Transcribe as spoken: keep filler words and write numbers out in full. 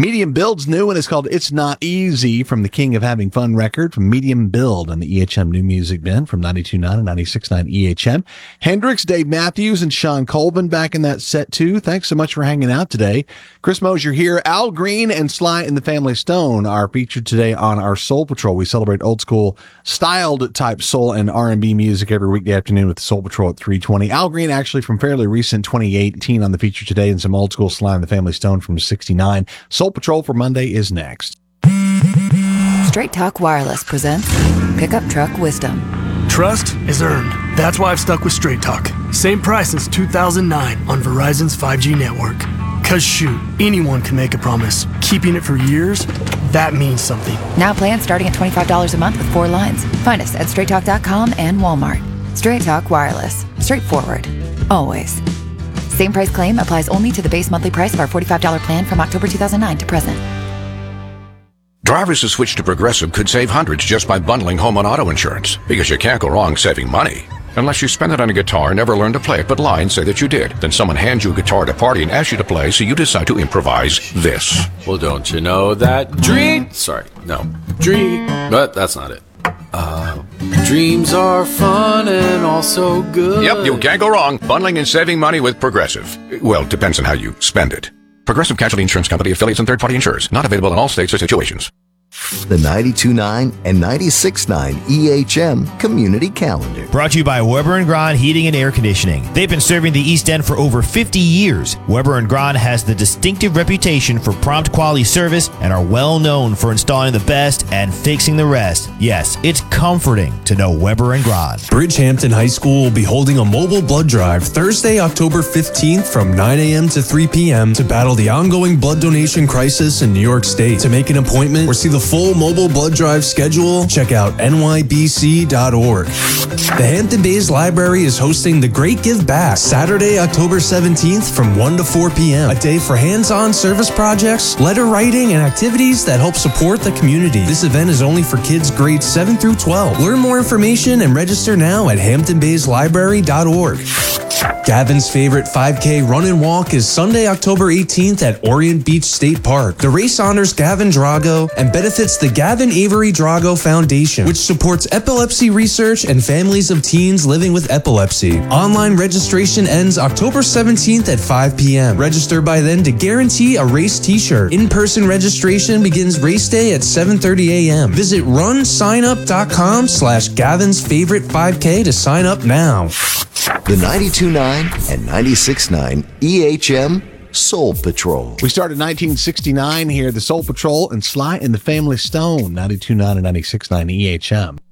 Medium Build's new one is called It's Not Easy from the King of Having Fun record from Medium Build on the E H M New Music Bin from ninety-two point nine and ninety-six point nine E H M. Hendrix, Dave Matthews, and Sean Colvin back in that set too. Thanks so much for hanging out today. Chris Mosier here. Al Green and Sly and the Family Stone are featured today on our Soul Patrol. We celebrate old school styled type soul and R and B music every weekday afternoon with the Soul Patrol at three twenty. Al Green actually from fairly recent twenty eighteen on the feature today, and some old school Sly and the Family Stone from sixty-nine. Soul Patrol for Monday is next. Straight Talk Wireless presents Pickup Truck Wisdom. Trust is earned. That's why I've stuck with Straight Talk. Same price since two thousand nine on Verizon's five G network. Cause shoot, anyone can make a promise. Keeping it for years, that means something. Now plans starting at twenty-five dollars a month with four lines. Find us at straight talk dot com and Walmart. Straight Talk Wireless. Straightforward. Always. Same price claim applies only to the base monthly price of our forty-five dollars plan from October two thousand nine to present. Drivers who switch to Progressive could save hundreds just by bundling home and auto insurance, because you can't go wrong saving money. Unless you spend it on a guitar and never learn to play it but lie and say that you did. Then someone hands you a guitar at a party and asks you to play, so you decide to improvise this. Well, don't you know that dream... Sorry, no. Dream... But that's not it. Uh, dreams are fun and also good. Yep, you can't go wrong bundling and saving money with Progressive. Well, depends on how you spend it. Progressive Casualty Insurance Company, affiliates, and third-party insurers. Not available in all states or situations. The ninety-two point nine and ninety-six point nine E H M Community Calendar. Brought to you by Weber and Grahn Heating and Air Conditioning. They've been serving the East End for over fifty years. Weber and Grahn has the distinctive reputation for prompt quality service and are well known for installing the best and fixing the rest. Yes, it's comforting to know Weber and Grahn. Bridgehampton High School will be holding a mobile blood drive Thursday, October fifteenth from nine a.m. to three p.m. to battle the ongoing blood donation crisis in New York State. To make an appointment or see the full mobile blood drive schedule, check out N Y B C dot org. The Hampton Bays Library is hosting the Great Give Back Saturday, October seventeenth from one to four p.m. A day for hands-on service projects, letter writing, and activities that help support the community. This event is only for kids grades seven through twelve. Learn more information and register now at Hampton Bays Library dot org. Gavin's favorite five K run and walk is Sunday, October eighteenth at Orient Beach State Park. The race honors Gavin Drago and benefits the Gavin Avery Drago Foundation, which supports epilepsy research and families of teens living with epilepsy. Online registration ends October seventeenth at five p.m. Register by then to guarantee a race t-shirt. In-person registration begins race day at seven thirty a.m. Visit runsignup.com slash Gavin's favorite 5K to sign up now. The ninety-two point nine and ninety-six point nine E H M Soul Patrol. We started nineteen sixty-nine here, the Soul Patrol and Sly and the Family Stone, ninety-two point nine and ninety-six point nine E H M.